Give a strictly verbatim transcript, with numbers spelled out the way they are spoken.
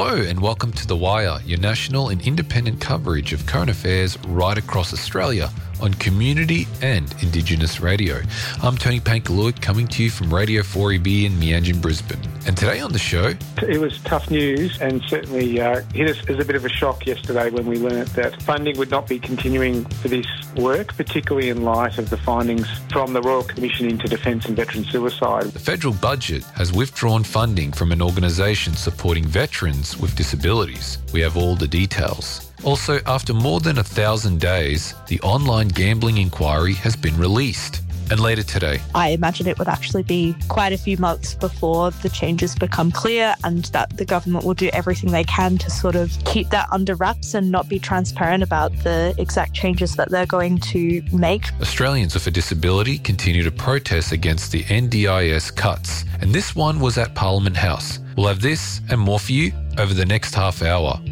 Hello and welcome to The Wire, your national and independent coverage of current affairs right across Australia on community and Indigenous radio. I'm Tony Pankalua, coming to you from Radio four E B in Meanjin, Brisbane. And today on the show... It was tough news and certainly uh, hit us as a bit of a shock yesterday when we learnt that funding would not be continuing for this work, particularly in light of the findings from the Royal Commission into Defence and Veteran Suicide. The federal budget has withdrawn funding from an organisation supporting veterans with disabilities. We have all the details. Also, after more than a thousand days, the online gambling inquiry has been released. And later today, I imagine it would actually be quite a few months before the changes become clear, and that the government will do everything they can to sort of keep that under wraps and not be transparent about the exact changes that they're going to make. Australians with a disability continue to protest against the N D I S cuts, and this one was at Parliament House. We'll have this and more for you over the next half hour.